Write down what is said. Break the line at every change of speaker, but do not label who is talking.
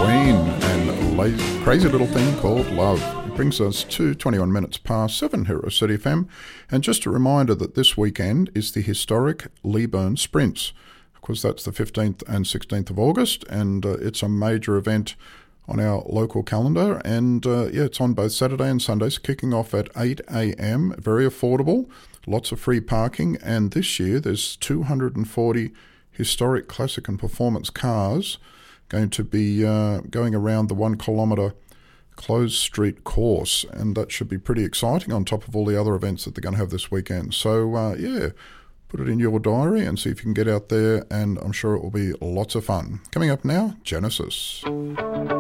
Queen and Crazy Little Thing Called Love. It brings us to 21 minutes past 7 here at City FM. And just a reminder that this weekend is the historic Leeburn Sprints. Of course, that's the 15th and 16th of August, and it's a major event on our local calendar. And it's on both Saturday and Sundays, kicking off at 8 a.m. Very affordable, lots of free parking. And this year there's 240 historic classic and performance cars going to be going around the 1 kilometre closed street course, and that should be pretty exciting on top of all the other events that they're going to have this weekend. So put it in your diary and see if you can get out there, and I'm sure it will be lots of fun. Coming up now, Genesis.